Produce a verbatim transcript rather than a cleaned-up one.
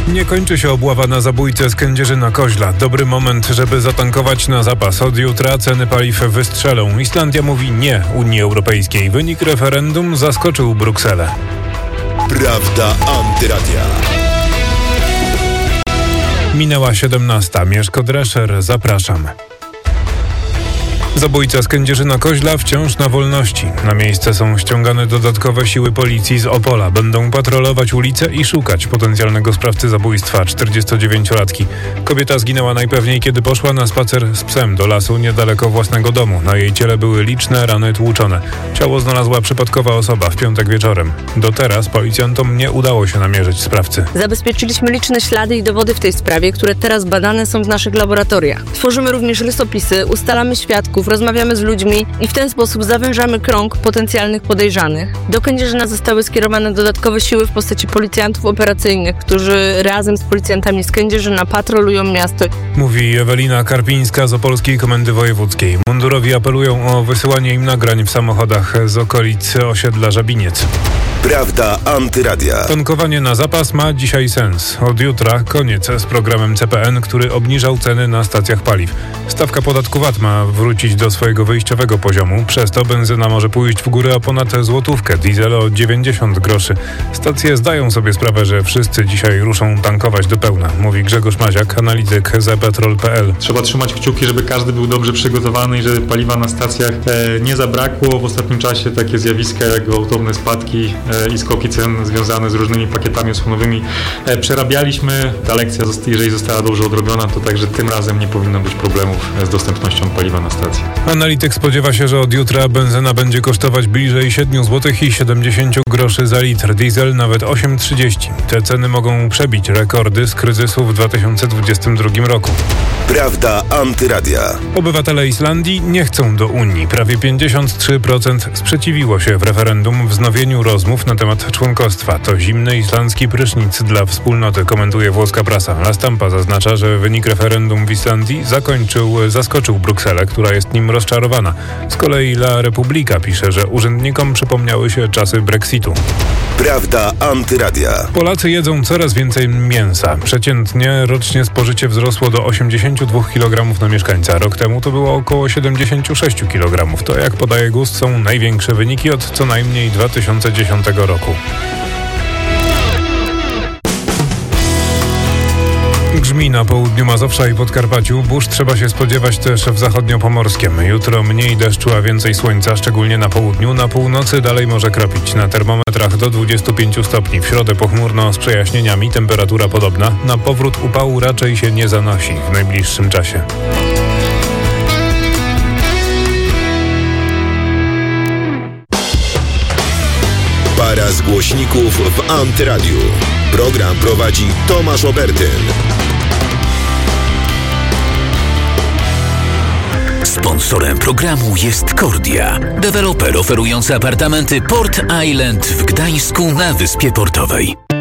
Nie kończy się obława na zabójcę z Kędzierzyna-Koźla. Dobry moment, żeby zatankować na zapas. Od jutra ceny paliw wystrzelą. Islandia mówi nie Unii Europejskiej. Wynik referendum zaskoczył Brukselę. Prawda Antyradia. Minęła siedemnasta. Mieszko Drescher, zapraszam. Zabójca z Kędzierzyna-Koźla wciąż na wolności. Na miejsce są ściągane dodatkowe siły policji z Opola. Będą patrolować ulice i szukać potencjalnego sprawcy zabójstwa, czterdziestodziewięciolatki. Kobieta zginęła najpewniej, kiedy poszła na spacer z psem do lasu niedaleko własnego domu. Na jej ciele były liczne rany tłuczone. Ciało znalazła przypadkowa osoba w piątek wieczorem. Do teraz policjantom nie udało się namierzyć sprawcy. Zabezpieczyliśmy liczne ślady i dowody w tej sprawie, które teraz badane są w naszych laboratoriach. Tworzymy również rysopisy, ustalamy świadków, rozmawiamy z ludźmi i w ten sposób zawężamy krąg potencjalnych podejrzanych. Do Kędzierzyna zostały skierowane dodatkowe siły w postaci policjantów operacyjnych, którzy razem z policjantami z Kędzierzyna patrolują miasto. Mówi Ewelina Karpińska z Opolskiej Komendy Wojewódzkiej. Mundurowi apelują o wysyłanie im nagrań w samochodach z okolic osiedla Żabiniec. Prawda Antyradia. Tankowanie na zapas ma dzisiaj sens. Od jutra koniec z programem C P N, który obniżał ceny na stacjach paliw. Stawka podatku V A T ma wrócić do swojego wyjściowego poziomu. Przez to benzyna może pójść w górę o ponad złotówkę, diesel o dziewięćdziesiąt groszy. Stacje zdają sobie sprawę, że wszyscy dzisiaj ruszą tankować do pełna, mówi Grzegorz Maziak, analityk z petrol kropka p l. Trzeba trzymać kciuki, żeby każdy był dobrze przygotowany i żeby paliwa na stacjach e, nie zabrakło. W ostatnim czasie takie zjawiska jak gwałtowne spadki e, i skoki cen związane z różnymi pakietami osłonowymi e, przerabialiśmy. Ta lekcja, jeżeli została dobrze odrobiona, to także tym razem nie powinno być problemów z dostępnością paliwa na stacji. Analityk spodziewa się, że od jutra benzyna będzie kosztować bliżej siedem złotych i siedemdziesiąt groszy za litr, diesel nawet osiem trzydzieści. Te ceny mogą przebić rekordy z kryzysu w dwa tysiące dwudziestym drugim roku. Prawda Antyradia. Obywatele Islandii nie chcą do Unii. Prawie pięćdziesiąt trzy procent sprzeciwiło się w referendum wznowieniu rozmów na temat członkostwa. To zimny islandzki prysznic dla wspólnoty, komentuje włoska prasa. La Stampa zaznacza, że wynik referendum w Islandii zakończył, zaskoczył Brukselę, która jest nim rozczarowana. Z kolei La Repubblica pisze, że urzędnikom przypomniały się czasy Brexitu. Prawda Antyradia. Polacy jedzą coraz więcej mięsa. Przeciętnie rocznie spożycie wzrosło do osiemdziesiąt dwa kilogramy na mieszkańca. Rok temu to było około siedemdziesiąt sześć kilogramów. To, jak podaje GUS, są największe wyniki od co najmniej dwa tysiące dziesiątego roku. Grzmi na południu Mazowsza i Podkarpaciu. Burz trzeba się spodziewać też w zachodniopomorskiem. Jutro mniej deszczu, a więcej słońca, szczególnie na południu. Na północy dalej może kropić. Na termometrach do dwudziestu pięciu stopni. W środę pochmurno z przejaśnieniami, temperatura podobna. Na powrót upału raczej się nie zanosi w najbliższym czasie. Para z głośników w Antyradiu. Program prowadzi Tomasz Obertyn. Sponsorem programu jest Kordia, deweloper oferujący apartamenty Port Island w Gdańsku na Wyspie Portowej.